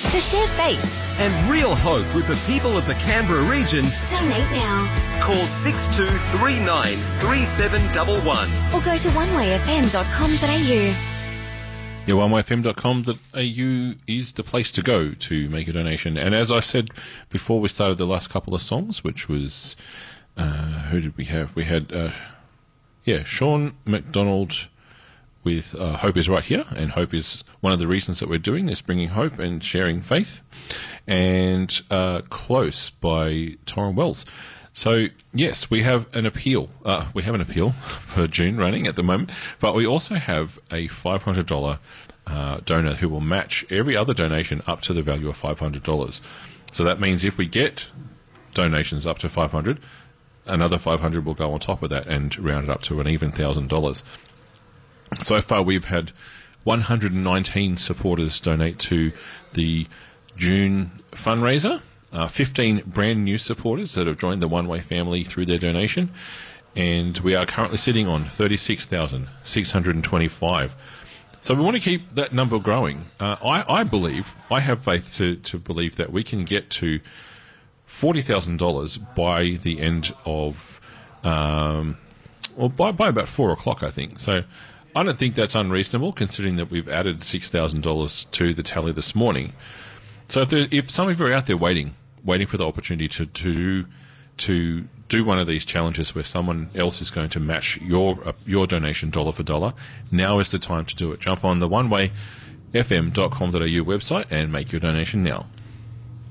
to share faith. And real hope with the people of the Canberra region. Donate now. Call 6239 3711. Or go to onewayfm.com.au. Yeah, onewayfm.com.au is the place to go to make a donation. And as I said before we started the last couple of songs, which was, who did we have? We had, Sean McDonald with Hope is Right Here. And hope is one of the reasons that we're doing this, bringing hope and sharing faith. And Close by Torrin Wells. So, yes, we have an appeal. We have an appeal for June running at the moment, but we also have a $500 donor who will match every other donation up to the value of $500. So that means if we get donations up to $500, another $500 will go on top of that and round it up to an even $1,000. So far, we've had 119 supporters donate to the June fundraiser. 15 brand new supporters that have joined the One Way family through their donation, and we are currently sitting on 36,625. So we want to keep that number growing. I have faith to believe that we can get to $40,000 by the end of, by about 4 o'clock, I think. So I don't think that's unreasonable, considering that we've added $6,000 to the tally this morning. So if some of you are out there waiting for the opportunity to do one of these challenges where someone else is going to match your donation dollar for dollar, now is the time to do it. Jump on the onewayfm.com.au website and make your donation now.